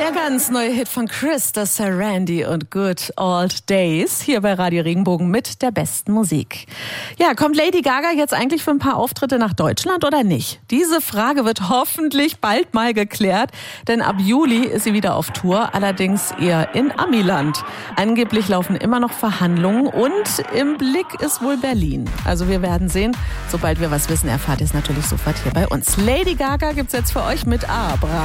Der ganz neue Hit von Krista Sarandon und Good Old Days hier bei Radio Regenbogen mit der besten Musik. Ja, kommt Lady Gaga jetzt eigentlich für ein paar Auftritte nach Deutschland oder nicht? Diese Frage wird hoffentlich bald mal geklärt, denn ab Juli ist sie wieder auf Tour, allerdings eher in Amiland. Angeblich laufen immer noch Verhandlungen und im Blick ist wohl Berlin. Also wir werden sehen, sobald wir was wissen, erfahrt ihr es natürlich sofort hier bei uns. Lady Gaga gibt's jetzt für euch mit Abra.